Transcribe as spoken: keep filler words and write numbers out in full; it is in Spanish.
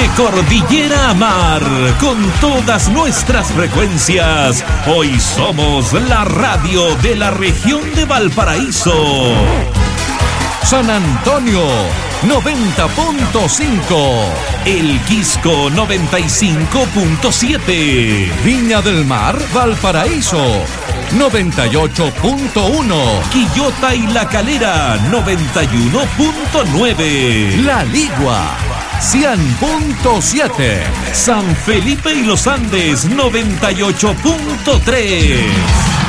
cordillera a mar, con todas nuestras frecuencias. Hoy somos la radio de la región de Valparaíso. San Antonio, noventa punto cinco. El Quisco, noventa y cinco punto siete. Viña del Mar, Valparaíso, noventa y ocho punto uno. Quillota y La Calera, noventa y uno punto nueve. La Ligua, cien punto siete. San Felipe y Los Andes, noventa y ocho punto tres.